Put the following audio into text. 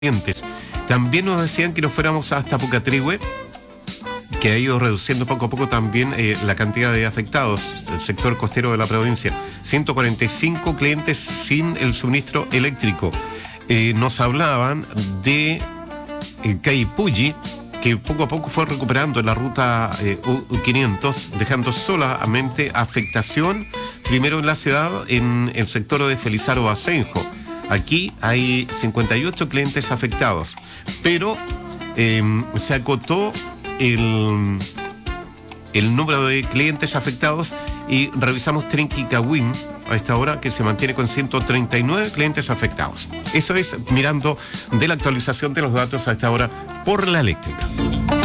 clientes. También nos decían que nos fuéramos hasta Pucatrihue, que ha ido reduciendo poco a poco también la cantidad de afectados, el sector costero de la provincia. 145 clientes sin el suministro eléctrico. Nos hablaban de Caipulli, que poco a poco fue recuperando la ruta U500, dejando solamente afectación, primero en la ciudad, en el sector de Felizardo Asenjo. Aquí hay 58 clientes afectados, pero se acotó el número de clientes afectados y revisamos Trenquicahuín a esta hora, que se mantiene con 139 clientes afectados. Eso es mirando de la actualización de los datos a esta hora por la eléctrica.